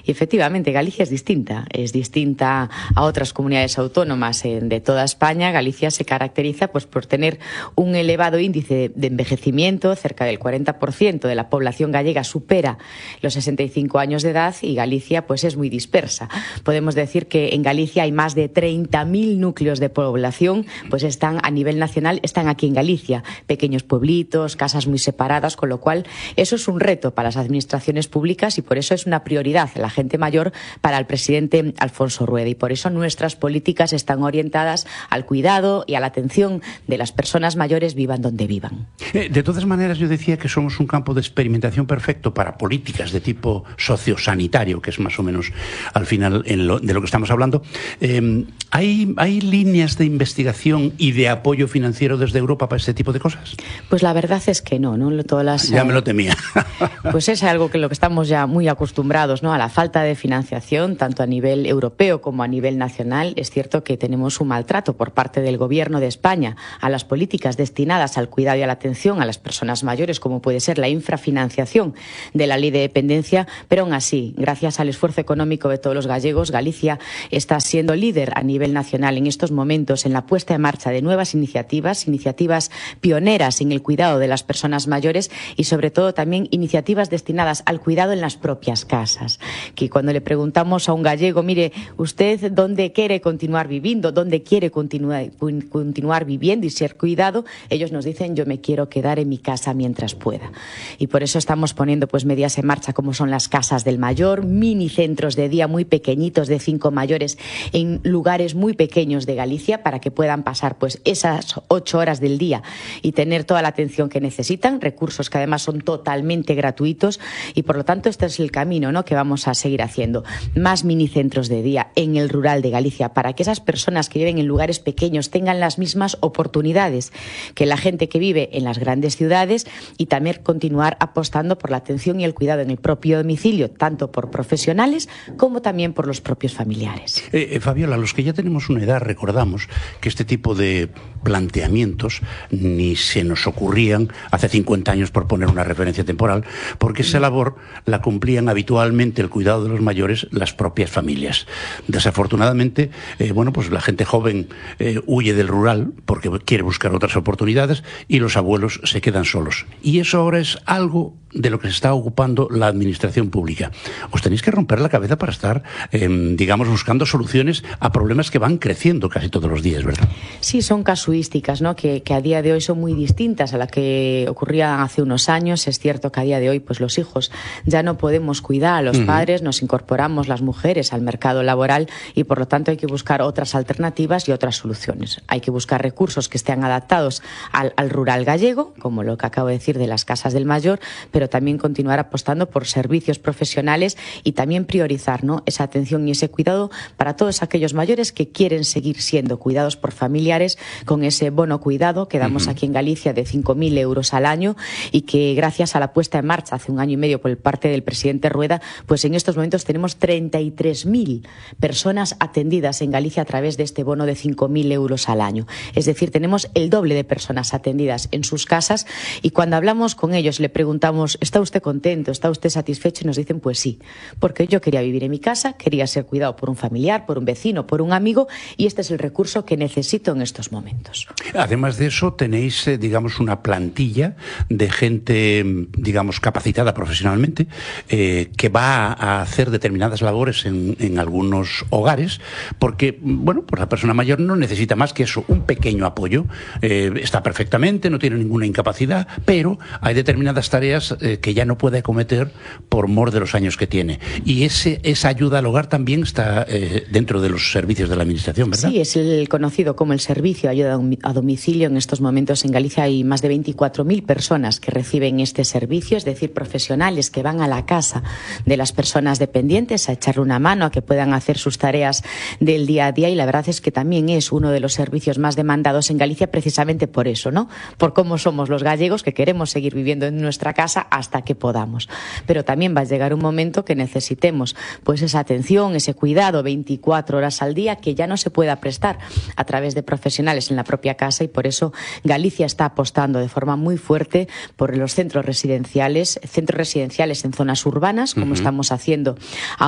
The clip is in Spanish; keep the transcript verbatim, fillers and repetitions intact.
Y efectivamente, Galicia es distinta, es distinta a otras comunidades autónomas de toda España. Galicia se caracteriza pues por tener un elevado índice de envejecimiento, cerca del cuarenta por ciento de la población gallega supera los sesenta y cinco años de edad, y Galicia pues es muy dispersa. Podemos decir que en Galicia hay más de treinta mil núcleos de población, pues están a nivel nacional, están aquí en Galicia, pequeños pueblitos, casas muy separadas, con lo cual eso es un reto para las administraciones públicas y por eso es una prioridad la gente mayor para el presidente Alfonso Rueda, y por eso nuestras políticas están orientadas al cuidado y a la atención de las personas mayores, vivan donde vivan. Eh, de todas maneras, yo decía que somos un campo de experimentación perfecto para políticas de tipo sociosanitario, que es más o menos al final en lo, de lo que estamos hablando. Eh, ¿hay, ¿Hay líneas de investigación y de apoyo financiero desde Europa para este tipo de cosas? Pues la verdad es que no, ¿no? Todas las, ya me lo temía. Pues es algo que lo que estamos ya muy acostumbrados, ¿no? A la falta de financiación, tanto a nivel europeo como a nivel nacional. Es cierto que tenemos un maltrato por parte del Gobierno de España a las políticas destinadas al cuidado y a la atención a las personas mayores, como puede ser la infrafinanciación de la ley de dependencia, pero aún así, gracias al esfuerzo económico de todos los gallegos, Galicia está siendo líder a nivel nacional en estos momentos en la puesta en marcha de nuevas iniciativas, iniciativas pioneras en el cuidado de las personas mayores y sobre todo también iniciativas destinadas al cuidado en las propias casas. Que cuando le preguntamos a un gallego, mire, ¿usted dónde quiere continuar viviendo? ¿Dónde quiere continuar, continuar viviendo y ser cuidado? Ellos nos dicen, yo me quiero quedar en mi casa mientras pueda. Y por eso estamos poniendo pues medidas en marcha como son las casas del mayor, mini centros de día muy pequeñitos de cinco mayores en lugares muy pequeños de Galicia para que puedan pasar pues esas ocho horas del día y tener toda la atención que necesitan, recursos que además son totalmente gratuitos, y por lo tanto este es el camino, ¿no?, que vamos a seguir haciendo. Más minicentros de día en el rural de Galicia para que esas personas que viven en lugares pequeños tengan las mismas oportunidades que la gente que vive en las grandes ciudades, y también continuar apostando por la atención y el cuidado en el propio domicilio, tanto por profesionales como también por los propios familiares. Eh, eh, Fabiola, los que ya tenemos una edad recordamos que este tipo de planteamientos ni se nos ocurrían hace cincuenta años, por poner una referencia temporal, porque esa labor la cumplían habitualmente, el cuidado de los mayores, las propias familias. Desafortunadamente, eh, bueno, pues la gente joven eh, huye del rural porque quiere buscar otras oportunidades y los abuelos se quedan solos. Y eso ahora es algo de lo que se está ocupando la administración pública. Os tenéis que romper la cabeza para estar, eh, digamos, buscando soluciones a problemas que van creciendo casi todos los días, ¿verdad? Sí, son casuísticas, ¿no?, que, que a día de hoy son muy distintas a las que ocurrían hace unos años. Es cierto que a día de hoy pues los hijos ya no podemos cuidar a los uh-huh. padres, nos incorporamos las mujeres al mercado laboral y por lo tanto hay que buscar otras alternativas y otras soluciones. Hay que buscar recursos que estén adaptados al, al rural gallego, como lo que acabo de decir de las casas del mayor, pero también continuar apostando por servicios profesionales y también priorizar, ¿no?, esa atención y ese cuidado para todos aquellos mayores que quieren seguir siendo cuidados por familiares con ese bono cuidado que damos uh-huh. aquí en Galicia de cinco mil euros al año, y que gracias a la puesta en marcha hace un año y medio por parte del presidente Rueda, pues en estos momentos tenemos treinta y tres mil personas atendidas en Galicia a través de este bono de cinco mil euros al año. Es decir, tenemos el doble de personas atendidas en sus casas, y cuando hablamos con ellos le preguntamos, ¿está usted contento? ¿Está usted satisfecho? Y nos dicen, pues sí, porque yo quería vivir en mi casa, quería ser cuidado por un familiar, por un vecino, por un amigo, y este es el recurso que necesito en estos momentos. Además de eso, tenéis, eh, digamos, una plantilla de gente, digamos, capacitada profesionalmente, eh, que va a hacer determinadas labores en, en algunos hogares, porque, bueno, pues la persona mayor no necesita más que eso, un pequeño apoyo. Eh, está perfectamente, no tiene ninguna incapacidad, pero hay determinadas tareas eh, que ya no puede acometer por mor de los años que tiene. Y ese, esa ayuda al hogar también está eh, dentro de los servicios de la Administración, ¿verdad? Sí, es el conocido como el servicio de ayuda a domicilio. En estos momentos en Galicia hay más de veinticuatro mil personas que reciben este servicio, es decir, profesionales que van a la casa de las personas dependientes a echarle una mano, a que puedan hacer sus tareas del día a día, y la verdad es que también es uno de los servicios más demandados en Galicia precisamente por eso, ¿no? Por cómo somos los gallegos, que queremos seguir viviendo en nuestra casa hasta que podamos. Pero también va a llegar un momento que necesitemos pues esa atención, ese cuidado veinticuatro horas al día que ya no se pueda prestar a través de profesionales en la propia casa, y por eso Galicia está apostando de forma muy fuerte por los centros residenciales, centros residenciales en zonas urbanas, como uh-huh. estamos haciendo